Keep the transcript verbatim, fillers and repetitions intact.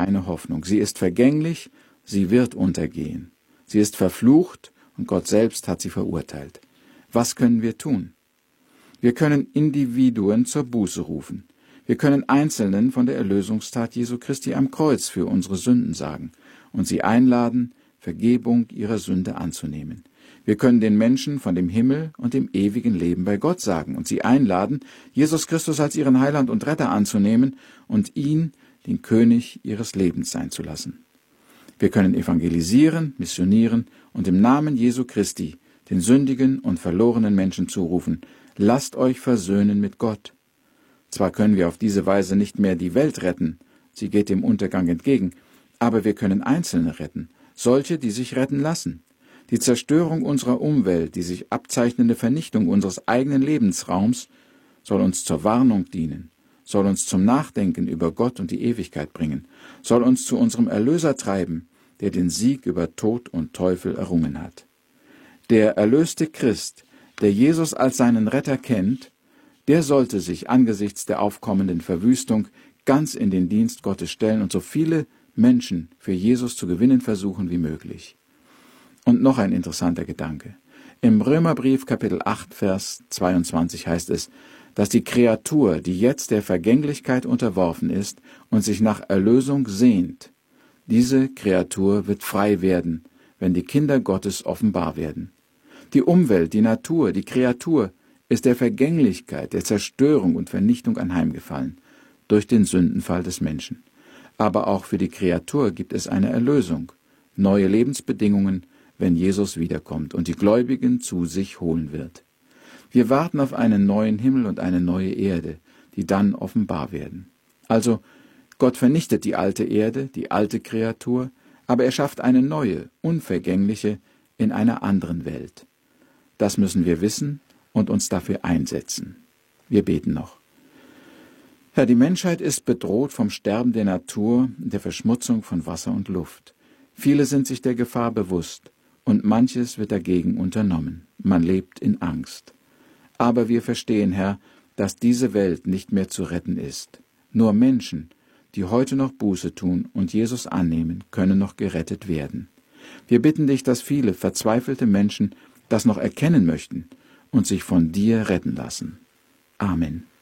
keine Hoffnung. Sie ist vergänglich, sie wird untergehen. Sie ist verflucht und Gott selbst hat sie verurteilt. Was können wir tun? Wir können Individuen zur Buße rufen. Wir können Einzelnen von der Erlösungstat Jesu Christi am Kreuz für unsere Sünden sagen und sie einladen, Vergebung ihrer Sünde anzunehmen. Wir können den Menschen von dem Himmel und dem ewigen Leben bei Gott sagen und sie einladen, Jesus Christus als ihren Heiland und Retter anzunehmen und ihn den König ihres Lebens sein zu lassen. Wir können evangelisieren, missionieren und im Namen Jesu Christi den sündigen und verlorenen Menschen zurufen: Lasst euch versöhnen mit Gott. Zwar können wir auf diese Weise nicht mehr die Welt retten, sie geht dem Untergang entgegen, aber wir können Einzelne retten, solche, die sich retten lassen. Die Zerstörung unserer Umwelt, die sich abzeichnende Vernichtung unseres eigenen Lebensraums soll uns zur Warnung dienen, soll uns zum Nachdenken über Gott und die Ewigkeit bringen, soll uns zu unserem Erlöser treiben, der den Sieg über Tod und Teufel errungen hat. Der erlöste Christ, der Jesus als seinen Retter kennt, der sollte sich angesichts der aufkommenden Verwüstung ganz in den Dienst Gottes stellen und so viele Menschen für Jesus zu gewinnen versuchen wie möglich. Und noch ein interessanter Gedanke. Im Römerbrief Kapitel acht, Vers zweiundzwanzig heißt es, dass die Kreatur, die jetzt der Vergänglichkeit unterworfen ist und sich nach Erlösung sehnt, diese Kreatur wird frei werden, wenn die Kinder Gottes offenbar werden. Die Umwelt, die Natur, die Kreatur ist der Vergänglichkeit, der Zerstörung und Vernichtung anheimgefallen, durch den Sündenfall des Menschen. Aber auch für die Kreatur gibt es eine Erlösung, neue Lebensbedingungen, wenn Jesus wiederkommt und die Gläubigen zu sich holen wird. Wir warten auf einen neuen Himmel und eine neue Erde, die dann offenbar werden. Also, Gott vernichtet die alte Erde, die alte Kreatur, aber er schafft eine neue, unvergängliche in einer anderen Welt. Das müssen wir wissen und uns dafür einsetzen. Wir beten noch. Herr, die Menschheit ist bedroht vom Sterben der Natur, der Verschmutzung von Wasser und Luft. Viele sind sich der Gefahr bewusst und manches wird dagegen unternommen. Man lebt in Angst. Aber wir verstehen, Herr, dass diese Welt nicht mehr zu retten ist. Nur Menschen, die heute noch Buße tun und Jesus annehmen, können noch gerettet werden. Wir bitten dich, dass viele verzweifelte Menschen das noch erkennen möchten und sich von dir retten lassen. Amen.